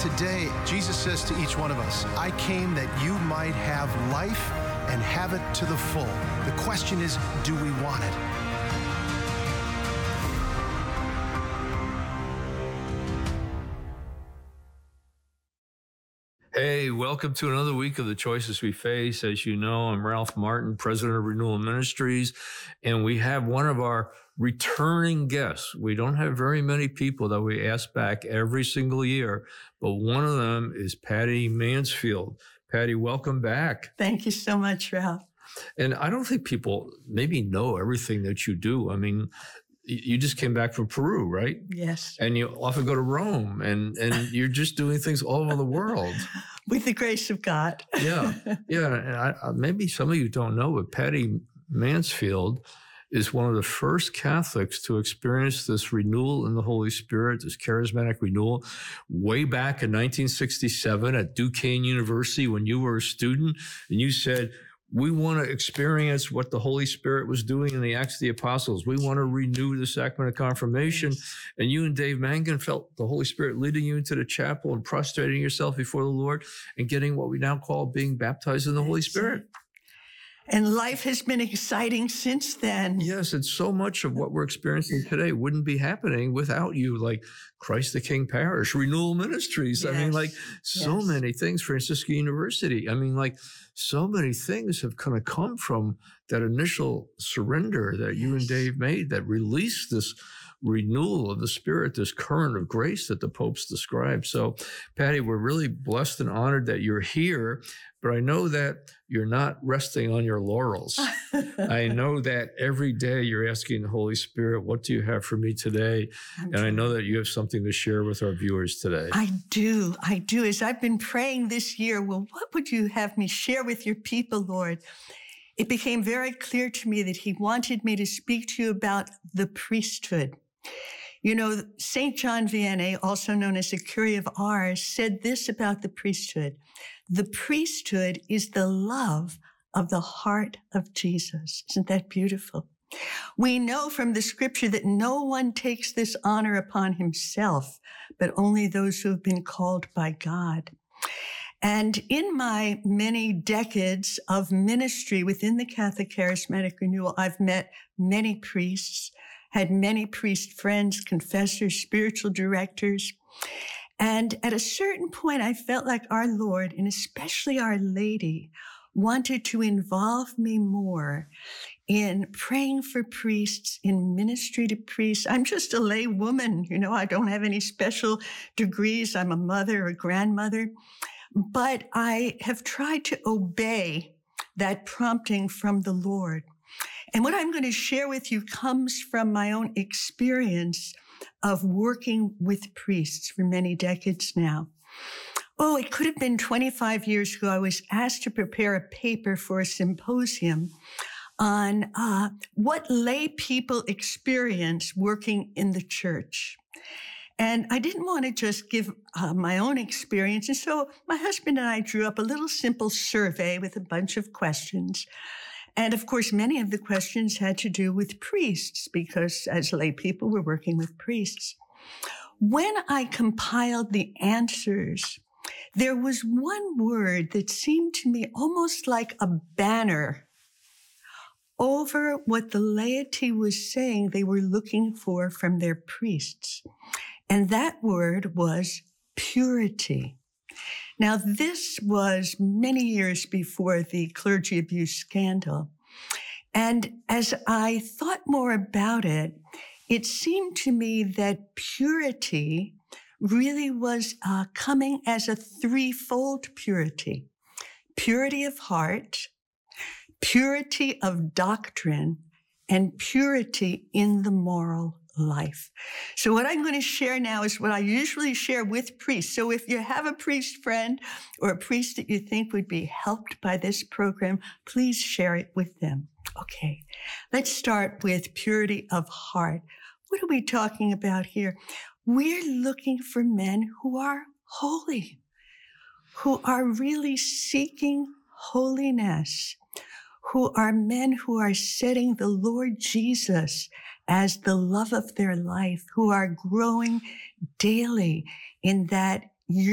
today, Jesus says to each one of us, I came that you might have life and have it to the full. The question is, do we want it? Hey, welcome to another week of The Choices We Face. As you know, I'm Ralph Martin, president of Renewal Ministries, and we have one of our returning guests. We don't have very many people that we ask back every single year, but one of them is Patty Mansfield. Patty, welcome back. Thank you so much, Ralph. And I don't think people maybe know everything that you do. I mean, you just came back from Peru, right? Yes. And you often go to Rome, and you're just doing things all over the world. With the grace of God. Yeah. And maybe some of you don't know, but Patty Mansfield is one of the first Catholics to experience this renewal in the Holy Spirit, this charismatic renewal, way back in 1967 at Duquesne University when you were a student, and you said, we want to experience what the Holy Spirit was doing in the Acts of the Apostles. We want to renew the sacrament of confirmation. Yes. And you and Dave Mangan felt the Holy Spirit leading you into the chapel and prostrating yourself before the Lord and getting what we now call being baptized in the Holy Spirit. And life has been exciting since then. Yes, and so much of what we're experiencing today wouldn't be happening without you, like Christ the King Parish, Renewal Ministries. Yes. I mean, like so many things, Franciscan University. I mean, like so many things have kind of come from that initial surrender that you and Dave made that released this renewal of the Spirit, this current of grace that the popes described. So, Patty, we're really blessed and honored that you're here, but I know that you're not resting on your laurels. I know that every day you're asking the Holy Spirit, what do you have for me today? And I know that you have something to share with our viewers today. I do. As I've been praying this year, well, what would you have me share with your people, Lord? It became very clear to me that he wanted me to speak to you about the priesthood. You know, St. John Vianney, also known as the Curé of Ars, said this about the priesthood. The priesthood is the love of the heart of Jesus. Isn't that beautiful? We know from the scripture that no one takes this honor upon himself, but only those who have been called by God. And in my many decades of ministry within the Catholic Charismatic Renewal, I've met many priests, had many priest friends, confessors, spiritual directors. And at a certain point, I felt like our Lord, and especially Our Lady, wanted to involve me more in praying for priests, in ministry to priests. I'm just a lay woman. You know, I don't have any special degrees. I'm a mother or grandmother. But I have tried to obey that prompting from the Lord. And what I'm going to share with you comes from my own experience of working with priests for many decades now. Oh, it could have been 25 years ago. I was asked to prepare a paper for a symposium on what lay people experience working in the church. And I didn't want to just give my own experience. And so my husband and I drew up a little simple survey with a bunch of questions. And of course, many of the questions had to do with priests because as lay people, we're working with priests. When I compiled the answers, there was one word that seemed to me almost like a banner over what the laity was saying they were looking for from their priests. And that word was purity. Now, this was many years before the clergy abuse scandal. And as I thought more about it, it seemed to me that purity really was coming as a threefold purity. Purity of heart, purity of doctrine, and purity in the moral life. So what I'm going to share now is what I usually share with priests. So if you have a priest friend or a priest that you think would be helped by this program, please share it with them. Okay, let's start with purity of heart. What are we talking about here? We're looking for men who are holy, who are really seeking holiness, who are men who are setting the Lord Jesus as the love of their life, who are growing daily in that